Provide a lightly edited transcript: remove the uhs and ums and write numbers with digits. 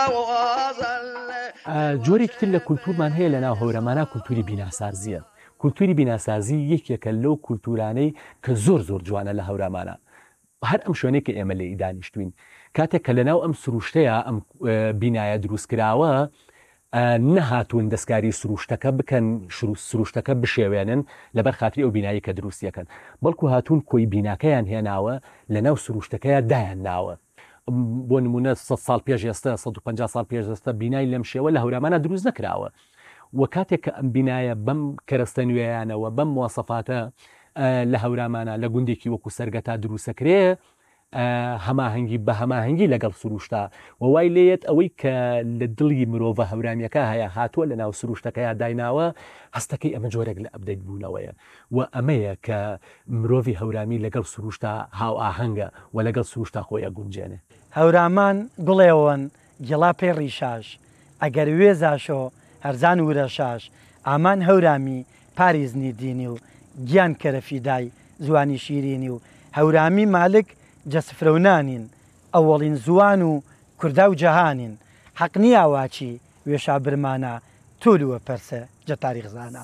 جۆرێکتر لە کولتورمان هەیە لەناو هەورەمانە کولتوری بیناسازیە. کولتوری بیناسازی یەکێکە لەو کولتورانەی کە زۆر جوانە لە هەورامانە. هەر ئەم شوێنێک کە ئێمە لێی دانیشتوین کاتێک کە لەناو ئەم سروشتەیە ئەم بینایە دروستکراوە نەهاتوون دەستکاری سروشتەکە بکەن سروشتەکە بشێوێنن لەبەر خاتری ئەو بینایی کە دروستیەکەن، بەڵکو هاتوون کۆی بیناکەیان هێناوە لەناو سروشتەکەیە دایان ناوە. بۆ نمونە 100 ساڵ پێش ئێستا 150 ساڵ پێش ئێستا بینای لەم شێوە لە هەورامانە دروست نەکراوە و کاتێک کە ئەم بینایە بەم کەرەستە نوێیانەوە بەم مواسەفاتە لە هەورامانە لە گوندێکی وەکو سەرگەتا دروستەکرێ هەماهەنگی بە هەماهەنگی لەگەڵ سروشتا و وای لێت ئەوەی کە لە دڵی مرۆڤە هەورامیەکە هەیە هاتووە لە ناو سروشتەکەیە دایناوە هەستەکەی ئەمە جۆرێک لە ئەبدەیت بوونەوەیە و ئەمەیە کە مرۆڤی هەورامی لەگەڵ سروشتا هاو ئاهەنگە و لەگەڵ سروشتا خۆیە گونجێنێ. هەورامان گوڵێەوەن گڵا پێ ڕیشاش ئەگەر وێزاشۆ هەرزان ورە شاش ئامان هەورامی پاریزنی دینی و گیان کەرەفیدای زوانی شیرینی و هەورامی مالک جەسفرەونانین ئەوەڵین زوان و کووردا و جەهانین حەقنی ئاواچی وێشا برمانە تۆلووە پەرسە جە تاریخزانە.